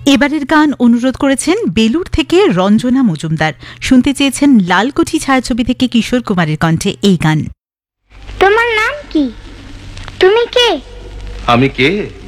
এবারের গান অনুরোধ করেছেন বেলুর থেকে রঞ্জনা মজুমদার। শুনতে চেয়েছেন লালকুঠি ছায়াছবি থেকে কিশোর কুমারের কণ্ঠে এই গান। তোমার নাম কি? তুমি কে? আমি কে?